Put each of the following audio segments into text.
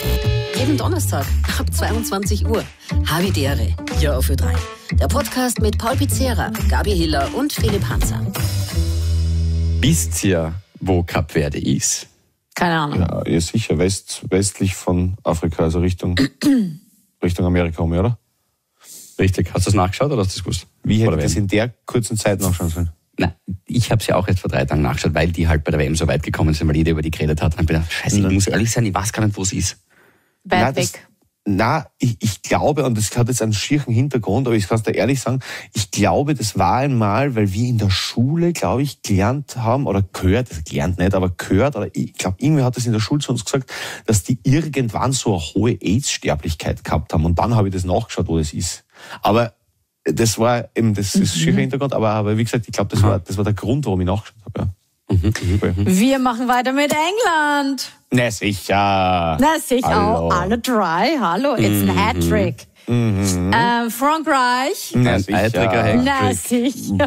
Jeden Donnerstag ab 22 Uhr. Havidere, hier auf Ö3. Der Podcast mit Paul Pizzera, Gabi Hiller und Philipp Hanser. Wisst ihr, wo Kap Verde ist? Keine Ahnung. Ja, sicher, westlich von Afrika, also Richtung Amerika, oder? Richtig. Hast du das nachgeschaut oder hast du das gewusst? Wie hätte ich das in der kurzen Zeit nachschauen sollen? Nein, ich habe es ja auch erst vor 3 Tagen nachgeschaut, weil die halt bei der WM so weit gekommen sind, weil jeder über die geredet hat. Und ich bin gedacht, scheiße, ich muss ehrlich sein, ich weiß gar nicht, wo es ist. Weit weg. Ich glaube, und das hat jetzt einen schierchen Hintergrund, aber ich kann es dir ehrlich sagen, ich glaube, das war einmal, weil wir in der Schule, glaube ich, gelernt haben, oder gehört, oder ich glaube, irgendwer hat das in der Schule zu uns gesagt, dass die irgendwann so eine hohe AIDS-Sterblichkeit gehabt haben. Und dann habe ich das nachgeschaut, wo das ist. Aber das war eben, das ist schiercher Hintergrund, aber wie gesagt, ich glaube, das war der Grund, warum ich nachgeschaut habe, ja. Wir machen weiter mit England. Na sicher. Hallo. Alle drei. Hallo, it's ein Hattrick. Frankreich. Na Ein eitriger Hattrick. Na sicher.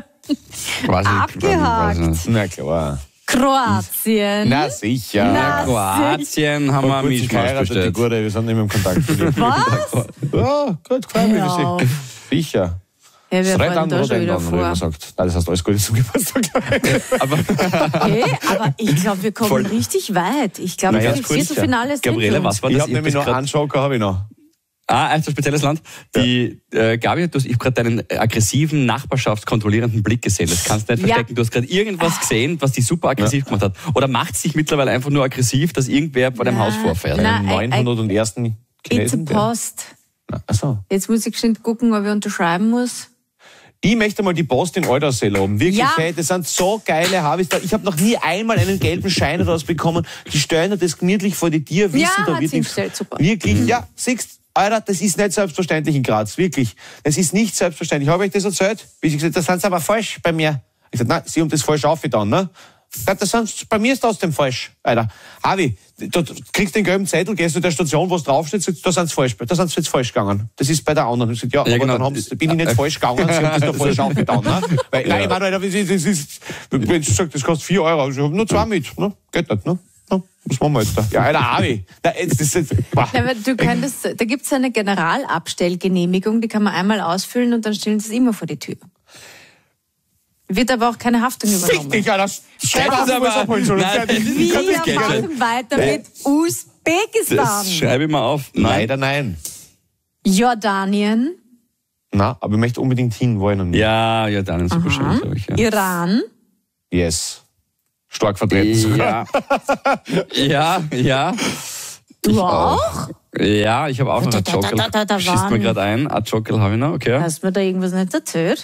Abgehakt. Na klar. Kroatien. Na sicher. Na, Kroatien haben wir Mischmasch geheiratet, die bestellt. Gute, wir sind nicht mehr im Kontakt. Was? Ja, gut, gefällt mir Ja. das. Sicher. Ja, wir Streit fahren an da schon wieder wie vor. man sagt. Nein, das heißt alles Gute zum Geburtstag. Aber Okay, aber ich glaube, wir kommen Voll. richtig weit. Ich glaube, Naja, das ist gut, Viertelfinale ist Gabriele, was war Ich das? habe nämlich noch einen Joker, habe ich noch. ein so spezielles Land. Die Gabi, ich habe gerade deinen aggressiven, nachbarschaftskontrollierenden Blick gesehen. Das kannst du nicht verstecken. Du hast gerade irgendwas gesehen, was dich super aggressiv gemacht hat. Oder macht es dich mittlerweile einfach nur aggressiv, dass irgendwer vor deinem Haus vorfährt? Nein. 901. It's a Chinesen. Post. Achso. Jetzt muss ich geschwind gucken, ob ich unterschreiben muss. Ich möchte mal die Post in Aldersee loben. Wirklich, Ja. hey, das sind so geile Harvester. Ich habe noch nie einmal einen gelben Schein oder was bekommen. Die stellen dir das gemütlich vor die Tür, wissen, Ja, da hat wird sie nichts. hingestellt, super. Wirklich, ja, siehst, Alter, das ist nicht selbstverständlich in Graz, wirklich. Das ist nicht selbstverständlich. Habe ich das erzählt? Wie sie gesagt, das sind sie aber falsch bei mir. Ich gesagt, nein, sie haben das falsch aufgetan, ne? Ja, bei mir ist das trotzdem falsch, Alter. Harvey, du kriegst den gelben Zettel, gehst zu der Station, wo es draufsteht, da sind sie jetzt falsch gegangen. Das ist bei der anderen. Ich sag, ja, aber genau. dann bin ich nicht falsch gegangen, sie haben das noch falsch aufgetan, ne? Weil, nein, ich meine, Alter, das ist, wenn du sagst, das kostet 4 €, ich habe nur 2 mit, ne? Geht nicht, ne? Ja, was machen wir jetzt da? Ja, Alter, Harvey. Ja, aber du könntest, da gibt es eine Generalabstellgenehmigung, die kann man einmal ausfüllen und dann stellen sie es immer vor die Tür. Wird aber auch keine Haftung Fick übernommen. dich, Alter! Schreib auf, was abholen soll. Nein, Wir machen weiter mit Usbekistan. Das schreibe ich mal auf. Nein. Leider nein. Jordanien, Na, aber ich möchte unbedingt hin, wo ich noch nicht. Ja, Jordanien, super schön, glaube ich. Ja. Iran, Yes. Stark vertreten sogar. Ja. du auch? Ja, ich habe auch noch ein Jokel. Da Schießt mir waren- gerade ein. Ein Jokel habe ich noch, okay. Hast du mir da irgendwas nicht erzählt?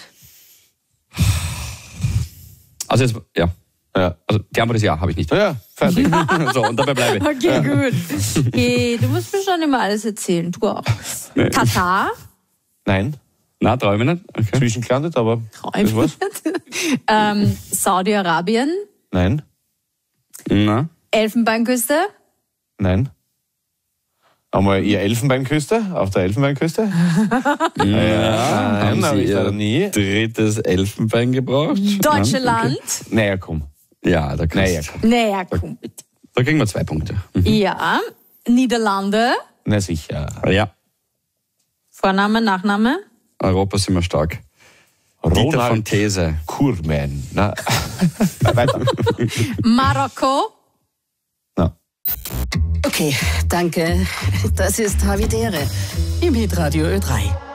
Also jetzt, ja. Ja. Also die Antwort ist ja, habe ich nicht. Ja, fertig. So, und dabei bleibe ich. Okay, gut. Hey, du musst mir schon immer alles erzählen, du auch. Katar, Nein, Na, träume ich nicht. Okay. zwischengelandet, aber das war's. Saudi-Arabien, Nein, Na, Elfenbeinküste, nein. Einmal ihr Elfenbeinküste, auf der Elfenbeinküste? Nein, habe ich leider nie. drittes Elfenbein gebraucht. Deutschland. Naja, komm. Ja, da, Naja, komm. Naja, komm bitte. da kriegen wir 2 Punkte. Ja, Niederlande, Na sicher. Ja, Vorname, Nachname, Europa sind wir stark. Dieter von Ronald These. Kurman. Na, weiter. Marokko, Na. Okay, danke. Das ist Havidere im Hitradio Ö3.